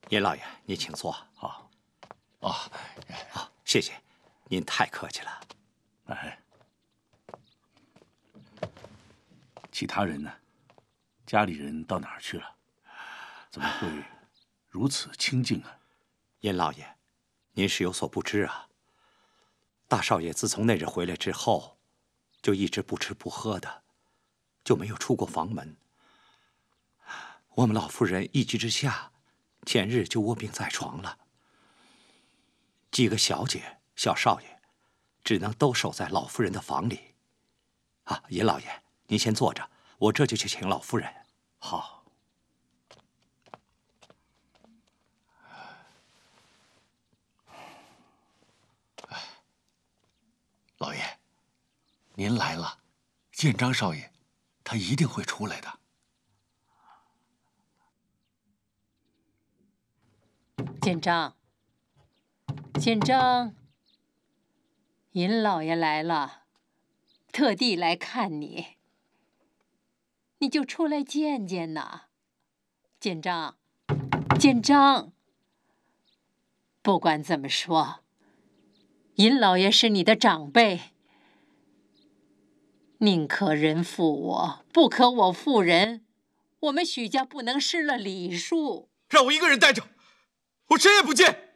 尹老爷，您请坐。 好。哦， 好，谢谢，您太客气了。 哎，其他人呢？家里人到哪儿去了？怎么会如此清静啊？ 尹老爷，您是有所不知啊。大少爷自从那日回来之后，就一直不吃不喝的，就没有出过房门。我们老夫人一急之下，前日就卧病在床了。几个小姐、小少爷，只能都守在老夫人的房里。啊，尹老爷，您先坐着，我这就去请老夫人。 好。老爷，您来了，建章少爷，他一定会出来的。 建章，建章，尹老爷来了，特地来看你，你就出来见见呐。建章，建章，不管怎么说，尹老爷是你的长辈，宁可人负我，不可我负人。我们许家不能失了礼数。 让我一个人待着，我谁也不见。